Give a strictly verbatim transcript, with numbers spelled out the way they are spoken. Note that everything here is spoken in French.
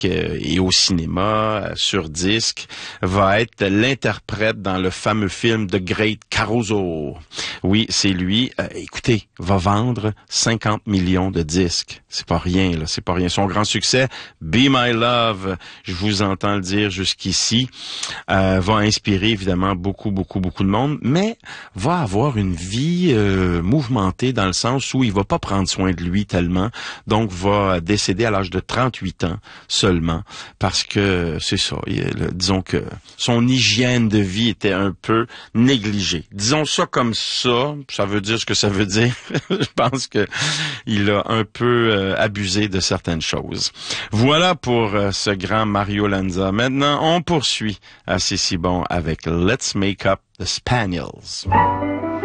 et au cinéma, sur disque, va être l'interprète dans le fameux film The Great Caruso. Oui, c'est lui. Euh, écoutez, va vendre cinquante millions de disques. C'est pas rien, là. C'est pas rien. Son grand succès, Be My Love, je vous entends le dire jusqu'ici, euh, va inspirer évidemment beaucoup, beaucoup, beaucoup de monde, mais va avoir une vie euh, mouvementée dans le sens où il va pas prendre soin de lui tellement, donc va décéder à l'âge de trente-huit ans seulement, parce que c'est ça, il, disons que son hygiène de vie était un peu négligée. Disons ça comme ça, ça veut dire ce que ça veut dire. Je pense que il a un peu euh, abusé de certaines choses. Voilà pour euh, ce grand Mario Lanza. Maintenant, on poursuit assez si bon avec Let's Make Up the Spaniels.